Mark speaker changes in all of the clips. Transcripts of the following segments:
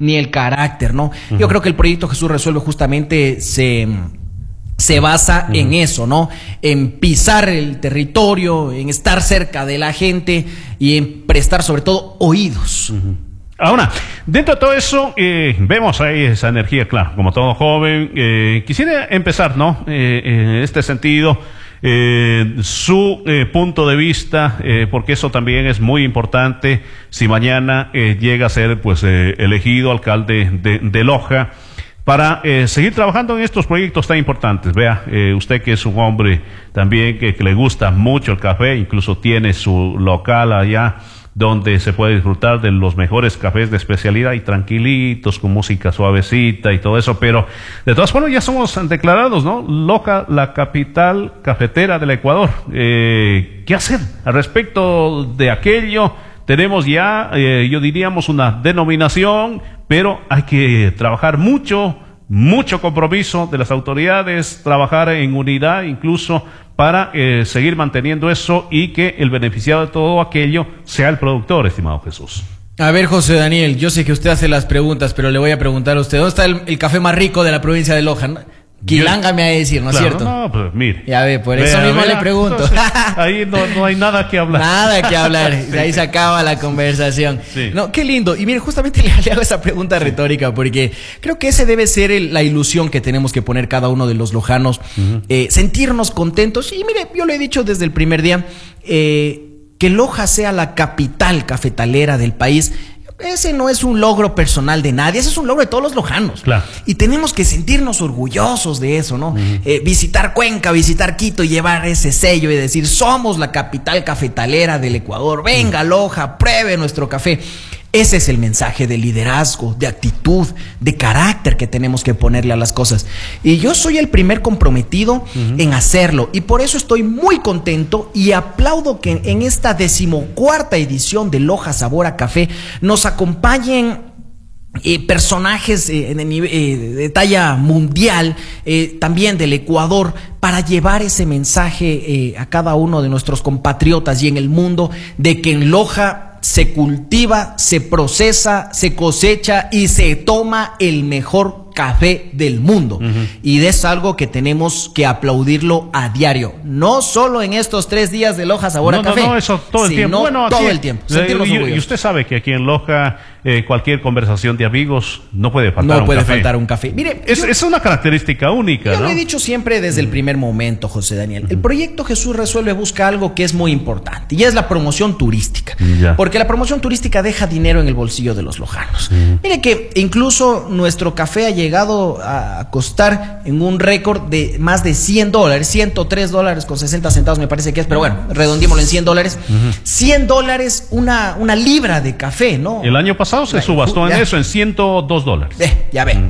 Speaker 1: ni el carácter, ¿no? Yo creo que el proyecto Jesús Resuelve justamente se basa en eso, ¿no? En pisar el territorio, en estar cerca de la gente y en prestar sobre todo oídos.
Speaker 2: Ahora, dentro de todo eso, vemos ahí esa energía, claro, como todo joven. Quisiera empezar, ¿no? En este sentido, su punto de vista, porque eso también es muy importante si mañana llega a ser, pues, elegido alcalde de Loja, para seguir trabajando en estos proyectos tan importantes. Vea, usted que es un hombre también que le gusta mucho el café, incluso tiene su local allá donde se puede disfrutar de los mejores cafés de especialidad y tranquilitos, con música suavecita y todo eso, pero de todas formas ya somos declarados, ¿no? Loja, la capital cafetera del Ecuador. ¿Qué hacer al respecto de aquello? Tenemos ya, yo diríamos, una denominación, pero hay que trabajar mucho compromiso de las autoridades, trabajar en unidad incluso para seguir manteniendo eso y que el beneficiado de todo aquello sea el productor, estimado Jesús.
Speaker 1: A ver, José Daniel, yo sé que usted hace las preguntas, pero le voy a preguntar a usted, ¿dónde está el café más rico de la provincia de Loja? Quilanga me va a decir, ¿no es cierto?
Speaker 2: No, pues mire.
Speaker 1: Ya ve, por eso mismo le pregunto.
Speaker 2: Entonces, ahí no hay nada que hablar.
Speaker 1: Nada que hablar, de ahí se acaba la conversación.
Speaker 2: Sí.
Speaker 1: No, qué lindo. Y mire, justamente le hago esa pregunta retórica porque creo que ese debe ser la ilusión que tenemos que poner cada uno de los lojanos, sentirnos contentos. Y mire, yo lo he dicho desde el primer día, que Loja sea la capital cafetalera del país. Ese no es un logro personal de nadie, ese es un logro de todos los lojanos.
Speaker 2: Claro.
Speaker 1: Y tenemos que sentirnos orgullosos de eso, ¿no? Visitar Cuenca, visitar Quito y llevar ese sello y decir, somos la capital cafetalera del Ecuador. Venga, Loja, pruebe nuestro café. Ese es el mensaje de liderazgo, de actitud, de carácter que tenemos que ponerle a las cosas. Y yo soy el primer comprometido en hacerlo. Y por eso estoy muy contento y aplaudo que en esta 14ª edición de Loja Sabor a Café nos acompañen personajes de talla mundial, también del Ecuador, para llevar ese mensaje a cada uno de nuestros compatriotas y en el mundo de que en Loja se cultiva, se procesa, se cosecha y se toma el mejor café del mundo. Y es algo que tenemos que aplaudirlo a diario, no solo en estos 3 días de Loja Sabor a Café.
Speaker 2: No, eso todo el tiempo. Bueno,
Speaker 1: todo el tiempo.
Speaker 2: Y usted sabe que aquí en Loja cualquier conversación de amigos no puede faltar un café.
Speaker 1: No puede faltar un café. Mire,
Speaker 2: es una característica única,
Speaker 1: yo
Speaker 2: ¿no?
Speaker 1: lo he dicho siempre desde el primer momento, José Daniel. El proyecto Jesús Resuelve busca algo que es muy importante y es la promoción turística. Porque la promoción turística deja dinero en el bolsillo de los lojanos. Mire que incluso nuestro café ha llegado a costar en un récord de más de $100, $103 con 60 centavos me parece que es, pero bueno, redondeémoslo en $100. $100 una libra de café, ¿no?
Speaker 2: El año pasado se subastó en eso, en $102.
Speaker 1: Ya ve.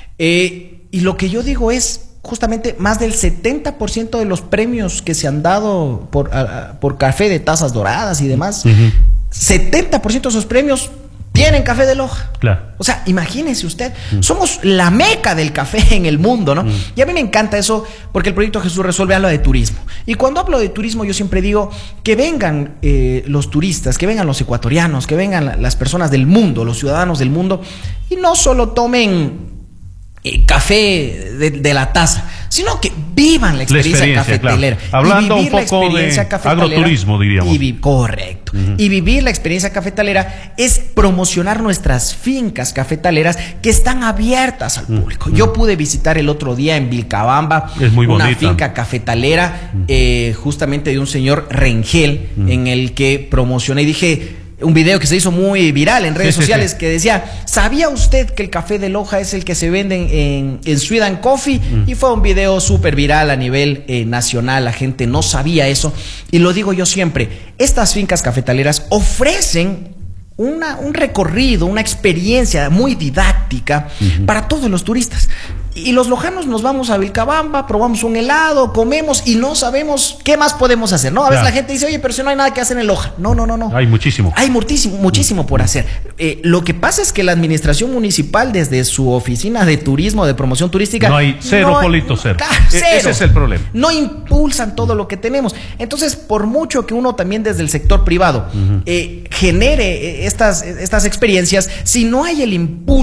Speaker 1: Y lo que yo digo es, justamente más del 70% de los premios que se han dado por café de tazas doradas y demás, 70% de esos premios tienen café de Loja.
Speaker 2: Claro.
Speaker 1: O sea, imagínese usted, somos la meca del café en el mundo, ¿no? Y a mí me encanta eso porque el proyecto Jesús Resuelve habla de turismo. Y cuando hablo de turismo yo siempre digo que vengan los turistas, que vengan los ecuatorianos, que vengan las personas del mundo, los ciudadanos del mundo, y no solo tomen café de la taza, sino que vivan la experiencia cafetalera.
Speaker 2: Claro. Hablando un poco de agroturismo, diríamos.
Speaker 1: Correcto. Y vivir la experiencia cafetalera es promocionar nuestras fincas cafetaleras que están abiertas al público. Yo pude visitar el otro día en Vilcabamba una finca cafetalera, justamente de un señor Rengel, en el que promocioné y dije, un video que se hizo muy viral en redes sociales que decía, ¿sabía usted que el café de Loja es el que se vende en Sweden Coffee? Y fue un video súper viral a nivel nacional, la gente no sabía eso. Y lo digo yo siempre, estas fincas cafetaleras ofrecen un recorrido, una experiencia muy didáctica para todos los turistas. Y los lojanos nos vamos a Vilcabamba, probamos un helado, comemos y no sabemos qué más podemos hacer, ¿no? A veces la gente dice, oye, pero si no hay nada que hacer en Loja. No.
Speaker 2: Hay muchísimo.
Speaker 1: Hay muchísimo por hacer. Lo que pasa es que la administración municipal, desde su oficina de turismo, de promoción turística...
Speaker 2: No hay cero.
Speaker 1: Claro, cero.
Speaker 2: Ese es el problema.
Speaker 1: No impulsan todo lo que tenemos. Entonces, por mucho que uno también desde el sector privado genere estas experiencias, si no hay el impulso